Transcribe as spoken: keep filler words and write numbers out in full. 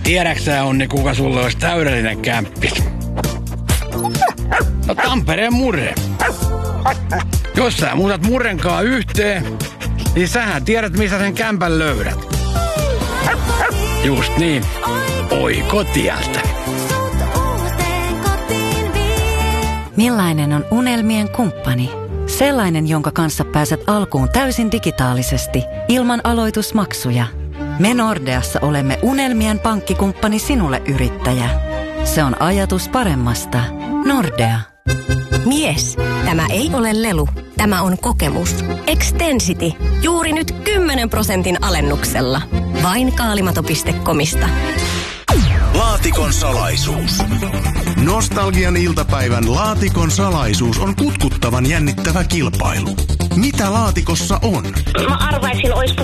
Tiedäksä, Onni, kuka sulle olisi täydellinen kämppi? No Tampereen Murre. Jos sä muutat Murrenkaa yhteen, niin sähän tiedät, missä sen kämpän löydät. Just niin. Oikotieltä. Millainen on unelmien kumppani? Sellainen, jonka kanssa pääset alkuun täysin digitaalisesti, ilman aloitusmaksuja. Me Nordeassa olemme unelmien pankkikumppani sinulle, yrittäjä. Se on ajatus paremmasta. Nordea. Mies, tämä ei ole lelu. Tämä on kokemus. Extensity. Juuri nyt kymmenen prosentin alennuksella. Vain kaalimato piste comista. Laatikon salaisuus. Nostalgian iltapäivän Laatikon salaisuus on kutkuttavan jännittävä kilpailu. Mitä laatikossa on? Mä arvaisin, olisiko